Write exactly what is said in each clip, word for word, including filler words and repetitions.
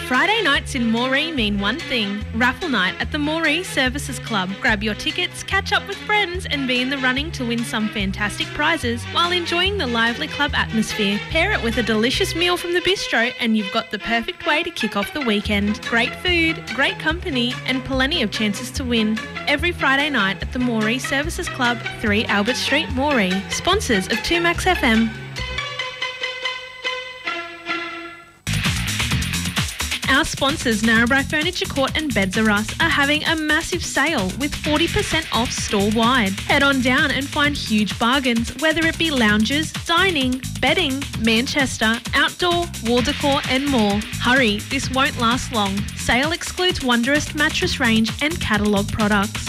Friday nights in Moree mean one thing, raffle night at the Moree Services Club. Grab your tickets, catch up with friends and be in the running to win some fantastic prizes while enjoying the lively club atmosphere. Pair it with a delicious meal from the bistro and you've got the perfect way to kick off the weekend. Great food, great company and plenty of chances to win. Every Friday night at the Moree Services Club, three Albert Street, Moree. Sponsors of two Max F M. Our sponsors, Narrabri Furniture Court and Beds R Us, are having a massive sale with forty percent off store-wide. Head on down and find huge bargains, whether it be lounges, dining, bedding, Manchester, outdoor, wall decor and more. Hurry, this won't last long. Sale excludes Wondrous mattress range and catalogue products.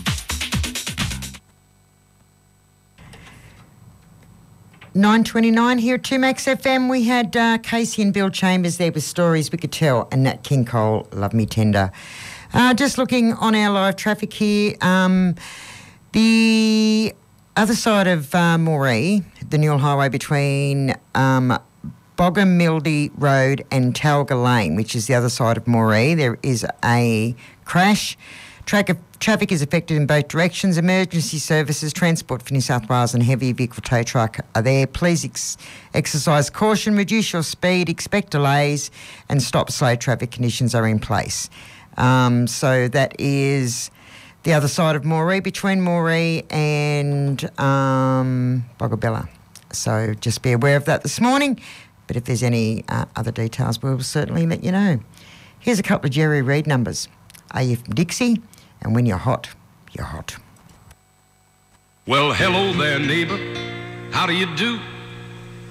nine twenty-nine here at two Max F M. We had uh, Casey and Bill Chambers there with Stories We Could Tell and Nat King Cole, Love Me Tender. Uh, just looking on our live traffic here, um, the other side of uh, Moree, the Newell Highway between um, Bogomildy Road and Talga Lane, which is the other side of Moree, there is a crash. Track of traffic is affected in both directions. Emergency services, Transport for New South Wales and heavy vehicle tow truck are there. Please ex- exercise caution, reduce your speed, expect delays and stop slow traffic conditions are in place. Um, so that is the other side of Moree, between Moree and um, Bogabella. So just be aware of that this morning. But if there's any uh, other details, we'll certainly let you know. Here's a couple of Jerry Reid numbers. Are you from Dixie? And when you're hot, you're hot. Well, hello there, neighbor. How do you do?